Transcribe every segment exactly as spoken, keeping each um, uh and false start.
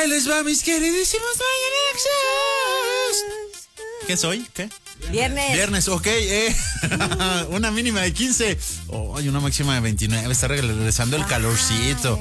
Ahí les va, mis queridísimos Mañanexos. ¿Qué soy? ¿Qué? Viernes. Viernes, ok. Eh. Una mínima de quince. Oh, y una máxima de veintinueve. Está regresando el calorcito.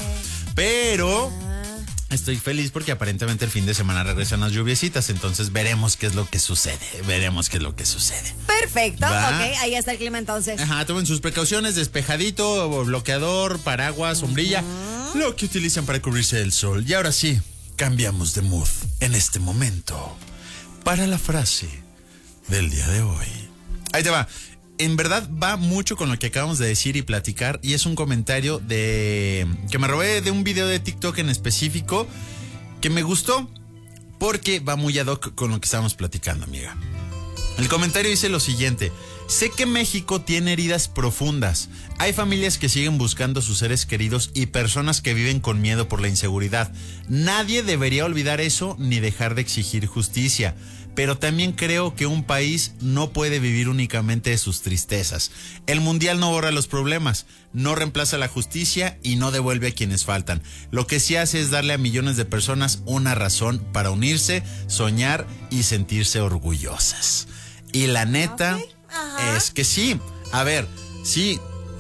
Pero estoy feliz porque aparentemente el fin de semana regresan las lluviecitas. Entonces veremos qué es lo que sucede. Veremos qué es lo que sucede. Perfecto. ¿Va? Ok, ahí está el clima entonces. Ajá, tomen sus precauciones. Despejadito, bloqueador, paraguas, sombrilla. Uh-huh. Lo que utilizan para cubrirse del sol. Y ahora sí, cambiamos de mood en este momento. Para la frase del día de hoy. Ahí te va. En verdad va mucho con lo que acabamos de decir y platicar. Y es un comentario de que me robé de un video de TikTok en específico que me gustó porque va muy ad hoc con lo que estábamos platicando, amiga. El comentario dice lo siguiente: sé que México tiene heridas profundas. Hay familias que siguen buscando a sus seres queridos y personas que viven con miedo por la inseguridad. Nadie debería olvidar eso ni dejar de exigir justicia. Pero también creo que un país no puede vivir únicamente de sus tristezas. El mundial no borra los problemas, no reemplaza la justicia y no devuelve a quienes faltan. Lo que sí hace es darle a millones de personas una razón para unirse, soñar y sentirse orgullosas. Y la neta okay. es que sí. A ver, sí.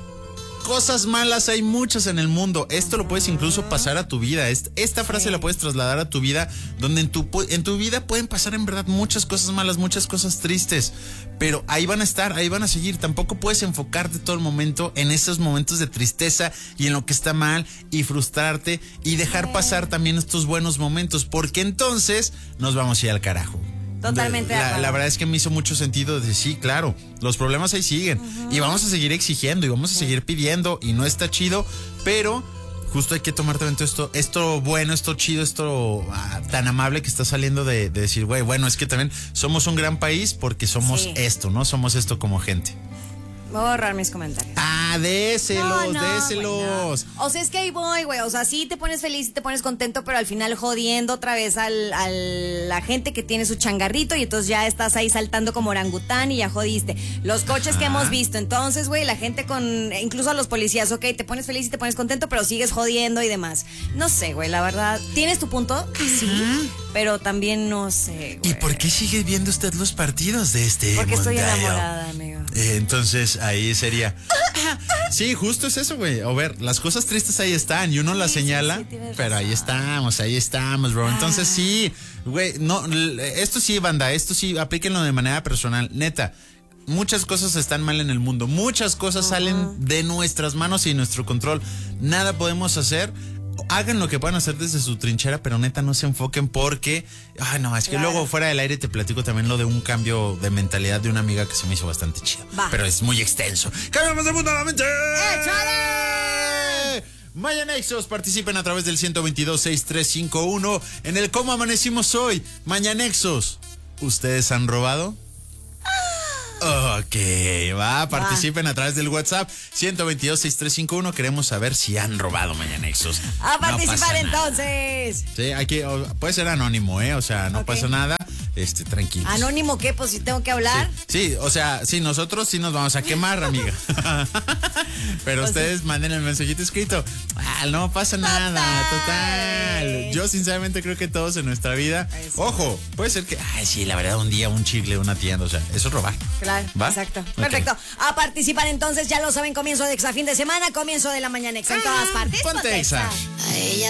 Cosas malas hay muchas en el mundo. Esto lo puedes incluso pasar a tu vida. Esta frase sí. la puedes trasladar a tu vida, donde en tu, en tu vida pueden pasar en verdad muchas cosas malas, muchas cosas tristes. Pero ahí van a estar, ahí van a seguir. Tampoco puedes enfocarte todo el momento en esos momentos de tristeza y en lo que está mal y frustrarte y dejar sí. pasar también estos buenos momentos, porque entonces nos vamos a ir al carajo. Totalmente. La, la verdad es que me hizo mucho sentido decir, sí, claro, los problemas ahí siguen. Uh-huh. Y vamos a seguir exigiendo y vamos a seguir pidiendo y no está chido, pero justo hay que tomar también todo esto, esto bueno, esto chido, esto ah, tan amable que está saliendo de, de decir, güey, bueno, es que también somos un gran país porque somos sí. esto, ¿no? Somos esto como gente. Voy a borrar mis comentarios. Ah, déselos, no, no, déselos. Güey, no. O sea, es que ahí voy, güey. O sea, sí te pones feliz y te pones contento, pero al final jodiendo otra vez al, al, la gente que tiene su changarrito y entonces ya estás ahí saltando como orangután y ya jodiste. Los coches Ajá. que hemos visto. Entonces, güey, la gente con... Incluso a los policías, ok, te pones feliz y te pones contento, pero sigues jodiendo y demás. No sé, güey, la verdad. ¿Tienes tu punto? Sí. Uh-huh. Pero también no sé, güey. ¿Y por qué sigue viendo usted los partidos de este Porque mundial? Estoy enamorada, amigo. Eh, entonces, ahí sería... Sí, justo es eso, güey. A ver, las cosas tristes ahí están y uno sí, las señala, sí, sí, pero razón. ahí estamos, ahí estamos, bro. Entonces sí, güey, no, esto sí, banda, esto sí, aplíquenlo de manera personal, neta. Muchas cosas están mal en el mundo, muchas cosas uh-huh. salen de nuestras manos y nuestro control. Nada podemos hacer. Hagan lo que puedan hacer desde su trinchera, pero neta no se enfoquen porque... Ay, no, es que claro. luego fuera del aire te platico también lo de un cambio de mentalidad de una amiga que se me hizo bastante chido. Va. Pero es muy extenso. ¡Cambiamos de mundo nuevamente! ¡Échale! Mañanexos, participen a través del ciento veintidós, sesenta y tres cincuenta y uno en el ¿Cómo amanecimos hoy? Mañanexos, ¿ustedes han robado? Ok, va, participen va. a través del WhatsApp ciento veintidós, sesenta y tres cincuenta y uno. Queremos saber si han robado Mañanexos. A participar no entonces. Sí, aquí puede ser anónimo, ¿eh? O sea, no okay. pasa nada. Este, tranquilos. ¿Anónimo qué? Pues si tengo que hablar. Sí, sí, o sea, sí, nosotros sí nos vamos a quemar, amiga. Pero o ustedes sea, manden el mensajito escrito. Ah, no pasa total. nada, total. Yo sinceramente creo que todos en nuestra vida, eso. ojo, puede ser que, ay, sí, la verdad, un día un chicle, una tienda, o sea, eso es robar. Claro, ¿va? Exacto. Okay. Perfecto. A participar entonces, ya lo saben, comienzo de Exa fin de semana, comienzo de la Mañanexa en todas partes. Ponte Exa.